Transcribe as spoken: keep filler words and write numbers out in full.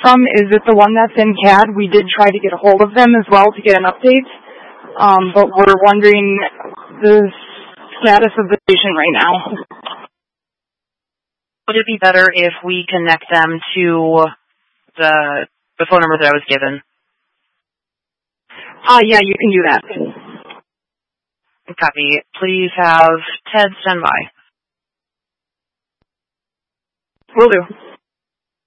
from, is it the one that's in C A D? We did try to get a hold of them as well to get an update, um, but we're wondering the status of the patient right now. Would it be better if we connect them to the the phone number that I was given? Uh, yeah, you can do that. Copy. Please have Ted stand by. Will do.